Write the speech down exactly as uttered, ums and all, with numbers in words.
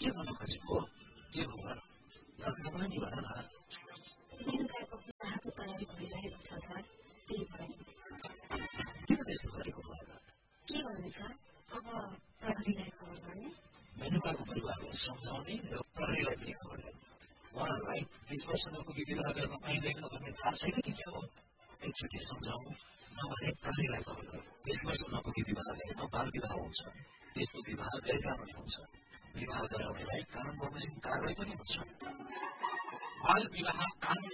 के भन्न खोजेको के भयो लग्न पनि भन न बेलुकाको विवाहको तयारी भइरहेको छ सर त्यही भयो किन त्यस्तो गरेको भयो के भन्नु सर अब प्रहरीलाई खबर गर्ने मेनुकाको परिवारलाई सम्झाउने र प्रहरीलाई पनि खबर गर्ने उहाँहरूलाई बिस वर्ष नपुगी विवाह गर्न पाइँदैन भन्ने थाहा छैन कि क्या हो एकचोटि सम्झाउनु नभने प्रहरीलाई खबर गर्नु बिस वर्ष नपुगी विवाह गरेर बाल विवाह हुन्छ त्यस्तो विवाह गैरकानूनी हुन्छ विवाह गराउनेलाई कानून बमोजिम कारवाही पनि हुन्छ बाल विवाह कानूनी